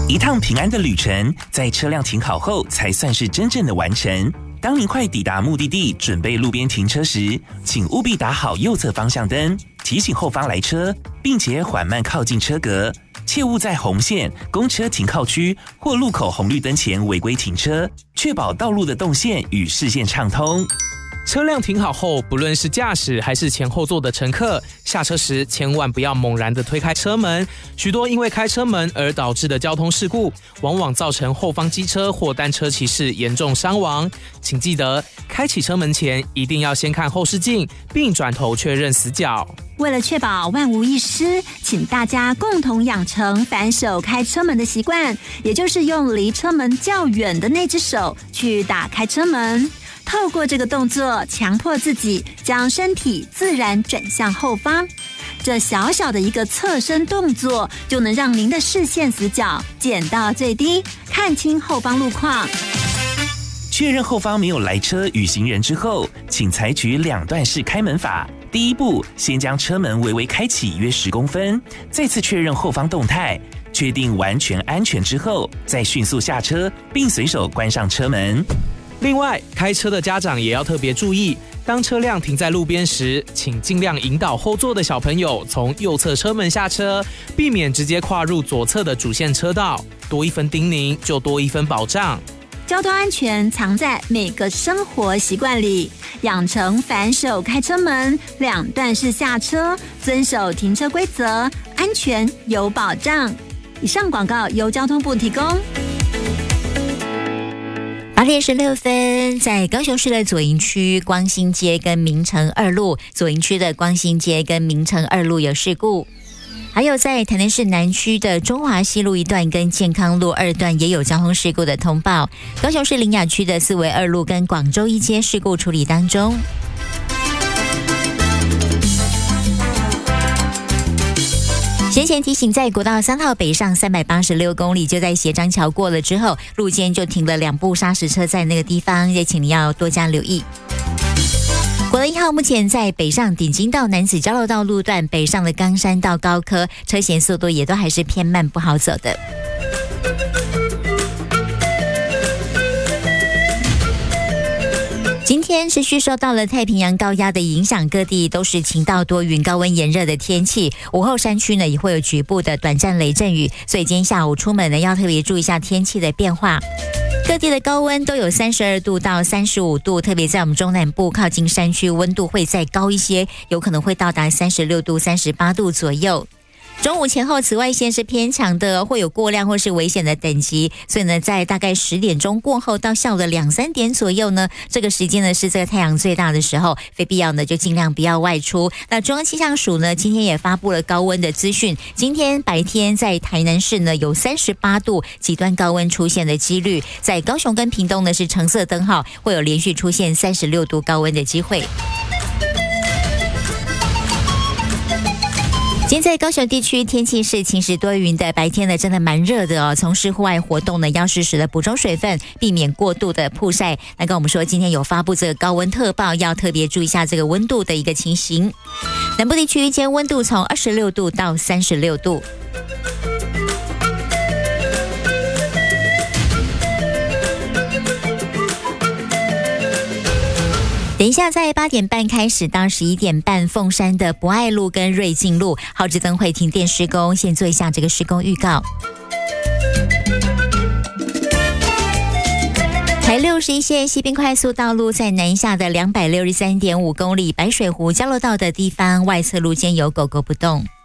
一趟平安的旅程，在车辆停好后才算是真正的完成。当您快抵达目的地，准备路边停车时，请务必打好右侧方向灯，提醒后方来车，并且缓慢靠近车格，切勿在红线、公车停靠区或路口红绿灯前违规停车，确保道路的动线与视线畅通。 车辆停好后，不论是驾驶还是前后座的乘客，下车时千万不要猛然的推开车门。许多因为开车门而导致的交通事故，往往造成后方机车或单车骑士严重伤亡。请记得，开启车门前一定要先看后视镜，并转头确认死角。 为了确保万无一失，请大家共同养成反手开车门的习惯，也就是用离车门较远的那只手去打开车门。透过这个动作，强迫自己将身体自然转向后方。这小小的一个侧身动作，就能让您的视线死角减到最低，看清后方路况。 确认后方没有来车与行人之后，请采取两段式开门法。第一步，先将车门微微开启约10公分，再次确认后方动态，确定完全安全之后，再迅速下车，并随手关上车门。 另外，开车的家长也要特别注意，当车辆停在路边时，请尽量引导后座的小朋友从右侧车门下车，避免直接跨入左侧的主线车道。多一分叮咛，就多一分保障。 交通安全藏在每个生活习惯里，养成反手开车门、两段式下车，遵守停车规则，安全有保障。以上广告由交通部提供。 8点16分，在高雄市的左营区光兴街跟明诚2路，左营区的光兴街跟明诚2路有事故。还有在台南市南区的中华西路1段跟健康路2段也有交通事故的通报。高雄市苓雅区的四维2路跟广州1街事故处理当中。先前提醒，在国道3号北上386公里，就在协章桥过了之后，路肩就停了2部砂石车在那个地方，也请你要多加留意。国道1号目前在北上顶金到南子交流道路段，北上的冈山到高科，车前速度也都还是偏慢，不好走的。今天持续受到了太平洋高压的影响，各地都是晴到多云、高温炎热的天气。午后山区呢也会有局部的短暂雷阵雨，所以今天下午出门呢要特别注意一下天气的变化。各地的高温都有32度到35度，特别在我们中南部靠近山区，温度会再高一些，有可能会到达36度、38度左右。中午前后紫外线是偏强的，会有过量或是危险的等级，所以呢在大概10点钟过后到下午的2、3点左右呢，这个时间呢是这个太阳最大的时候，非必要呢就尽量不要外出。那中央气象署呢今天也发布了高温的资讯，今天白天在台南市呢有38度极端高温出现的几率，在高雄跟屏东呢是橙色灯号，会有连续出现36度高温的机会。现在高雄地区天气是晴时多云的，白天呢真的蛮热的哦。从事户外活动呢，要适时的补充水分，避免过度的曝晒。那跟我们说，今天有发布这个高温特报，要特别注意一下这个温度的一个情形。南部地区今天温度从26度到36度。等一下，在8点半开始到11点半，凤山的博爱路跟瑞进路号志灯会停电施工，先做一下这个施工预告。台61线西滨快速道路在南下的263.5公里，白水湖交流道的地方外侧路肩有狗狗不动。